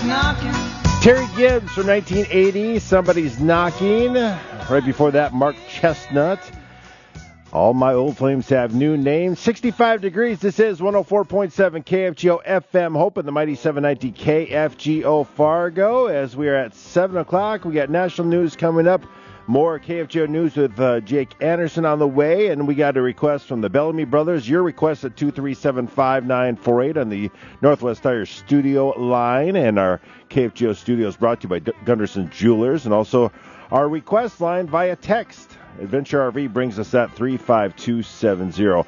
Terry Gibbs from 1980, Somebody's Knocking. Right before that, Mark Chestnut. All my old flames have new names. 65 degrees. This is 104.7 KFGO FM Hope and the mighty 790 KFGO Fargo. As we are at 7 o'clock, we got national news coming up. More KFGO news with Jake Anderson on the way. And we got a request from the Bellamy Brothers. Your request at 237-5948 on the Northwest Tire studio line. And our KFGO studio is brought to you by Gunderson Jewelers. And also our request line via text. Adventure RV brings us at 35270.